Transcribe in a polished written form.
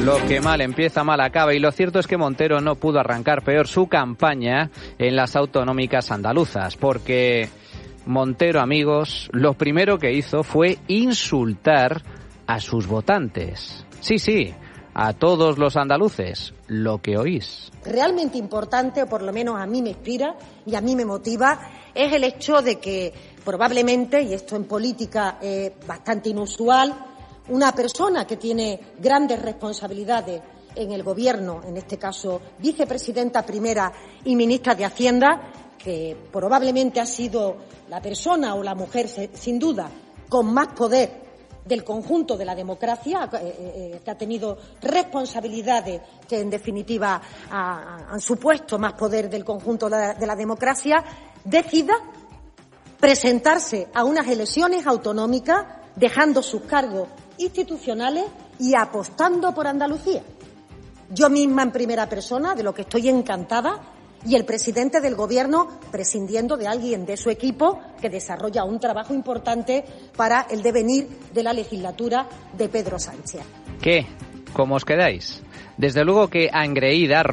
Lo que mal empieza, mal acaba, y lo cierto es que Montero no pudo arrancar peor su campaña en las autonómicas andaluzas, porque Montero, amigos, lo primero que hizo fue insultar a sus votantes. Sí, a todos los andaluces, lo que oís. Realmente importante, o por lo menos a mí me inspira y a mí me motiva, es el hecho de que probablemente, y esto en política es bastante inusual, una persona que tiene grandes responsabilidades en el Gobierno, en este caso vicepresidenta primera y ministra de Hacienda, que probablemente ha sido la persona o la mujer, sin duda, con más poder del conjunto de la democracia, que ha tenido responsabilidades que, en definitiva, han supuesto más poder del conjunto de la democracia, decida presentarse a unas elecciones autonómicas, dejando sus cargos institucionales y apostando por Andalucía. Yo misma en primera persona, de lo que estoy encantada, y el presidente del Gobierno prescindiendo de alguien de su equipo que desarrolla un trabajo importante para el devenir de la legislatura de Pedro Sánchez. ¿Qué? ¿Cómo os quedáis? Desde luego que engreída